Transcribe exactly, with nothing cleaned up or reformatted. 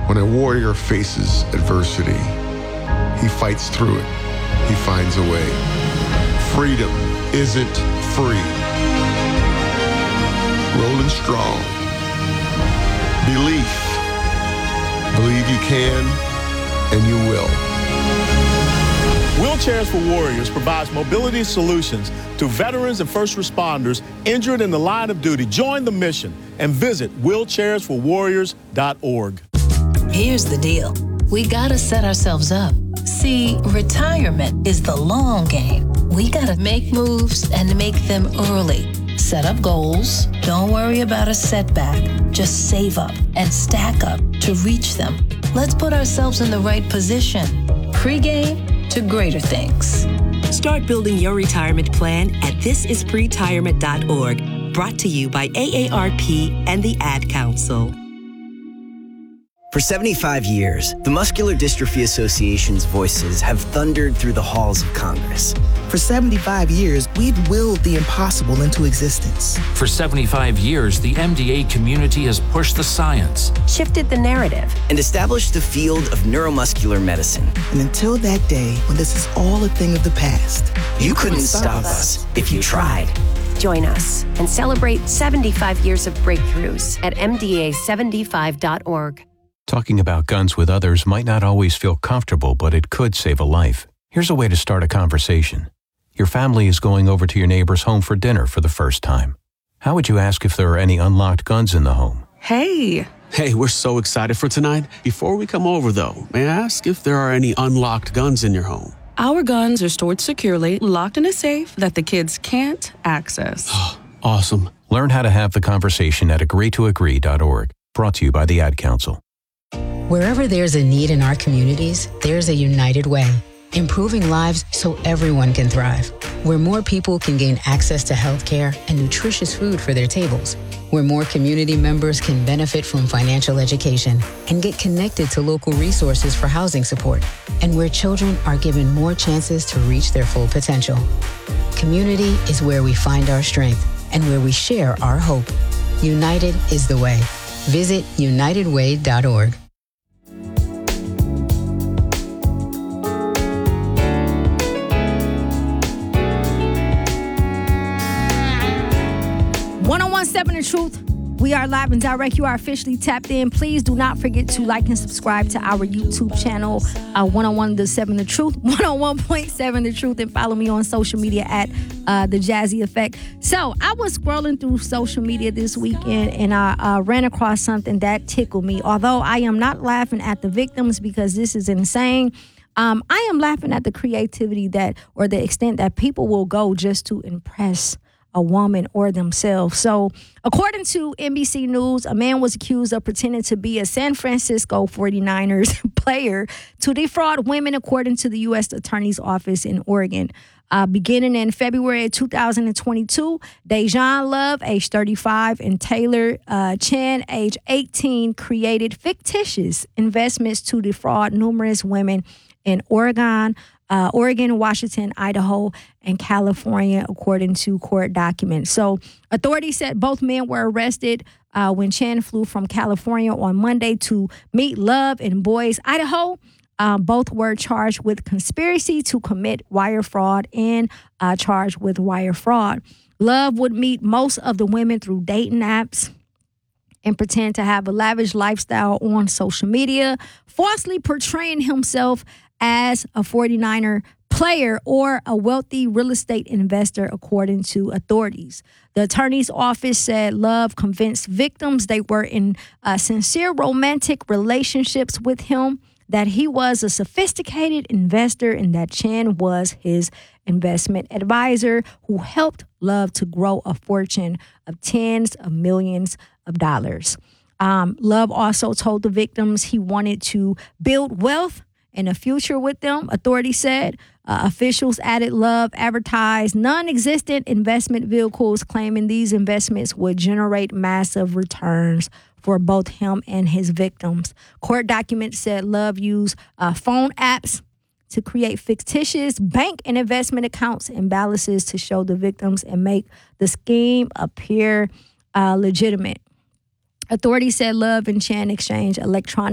When a warrior faces adversity, he fights through it. He finds a way. Freedom isn't free. Rolling strong. Belief. Believe you can, and you will. Wheelchairs for Warriors provides mobility solutions to veterans and first responders injured in the line of duty. Join the mission and visit wheelchairs for warriors dot org. Here's the deal. We gotta set ourselves up. See, retirement is the long game. We gotta make moves and make them early. Set up goals. Don't worry about a setback. Just save up and stack up to reach them. Let's put ourselves in the right position. Pre-game to greater things. Start building your retirement plan at this is pretirement dot org. Brought to you by A A R P and the Ad Council. For seventy-five years, the Muscular Dystrophy Association's voices have thundered through the halls of Congress. For seventy-five years, we've willed the impossible into existence. For seventy-five years, the M D A community has pushed the science, shifted the narrative, and established the field of neuromuscular medicine. And until that day, when this is all a thing of the past, you, you couldn't stop us if you tried. Join us and celebrate seventy-five years of breakthroughs at M D A seventy-five dot org. Talking about guns with others might not always feel comfortable, but it could save a life. Here's a way to start a conversation. Your family is going over to your neighbor's home for dinner for the first time. How would you ask if there are any unlocked guns in the home? Hey. Hey, we're so excited for tonight. Before we come over, though, may I ask if there are any unlocked guns in your home? Our guns are stored securely, locked in a safe that the kids can't access. Awesome. Learn how to have the conversation at agree to agree dot org. Brought to you by the Ad Council. Wherever there's a need in our communities, there's a United Way. Improving lives so everyone can thrive. Where more people can gain access to health care and nutritious food for their tables. Where more community members can benefit from financial education and get connected to local resources for housing support. And where children are given more chances to reach their full potential. Community is where we find our strength and where we share our hope. United is the way. Visit united way dot org. one oh one point seven The Truth. We are live and direct. You are officially tapped in. Please do not forget to like and subscribe to our YouTube channel, uh, one oh one point seven The Truth, one oh one point seven The Truth, and follow me on social media at uh, The Jazzy Effect. So I was scrolling through social media this weekend, and I uh, ran across something that tickled me. Although I am not laughing at the victims because this is insane, um, I am laughing at the creativity that, or the extent that people will go just to impress a woman or themselves. So, according to N B C News, a man was accused of pretending to be a San Francisco forty-niners player to defraud women, according to the U S Attorney's Office in Oregon. Uh, beginning in February two thousand twenty-two, Dejan Love, age thirty-five, and Taylor uh, Chan, age eighteen, created fictitious investments to defraud numerous women in Oregon, Uh, Oregon, Washington, Idaho, and California, according to court documents. So authorities said both men were arrested uh, when Chan flew from California on Monday to meet Love in Boise, Idaho. Um, both were charged with conspiracy to commit wire fraud and uh, charged with wire fraud. Love would meet most of the women through dating apps and pretend to have a lavish lifestyle on social media, falsely portraying himself as a forty-niner player or a wealthy real estate investor, according to authorities. The attorney's office said Love convinced victims they were in uh, sincere romantic relationships with him, that he was a sophisticated investor, and that Chan was his investment advisor who helped Love to grow a fortune of tens of millions of dollars. Um, Love also told the victims he wanted to build wealth in a future with them, authorities said. Uh, officials added Love advertised non-existent investment vehicles, claiming these investments would generate massive returns for both him and his victims. Court documents said Love used uh, phone apps to create fictitious bank and investment accounts and balances to show the victims and make the scheme appear uh, legitimate. Authorities said Love and Chan exchanged electronic